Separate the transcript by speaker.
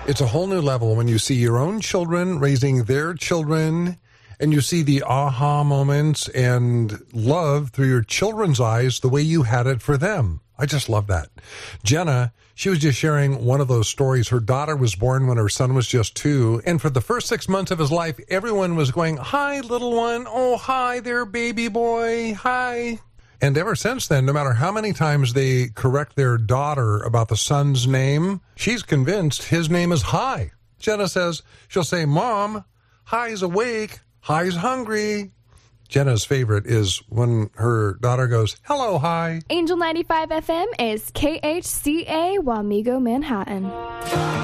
Speaker 1: It's a whole new level when you see your own children raising their children, and you see the aha moments and love through your children's eyes the way you had it for them. I just love that. Jenna, she was just sharing one of those stories. Her daughter was born when her son was just 2, and for the first 6 months of his life, everyone was going, "Hi, little one. Oh, hi there, baby boy. Hi." And ever since then, no matter how many times they correct their daughter about the son's name, she's convinced his name is Hi. Jenna says she'll say, "Mom, Hi's awake. Hi's hungry." Jenna's favorite is when her daughter goes, "Hello, Hi."
Speaker 2: Angel 95 FM is KHCA Wamego, Manhattan.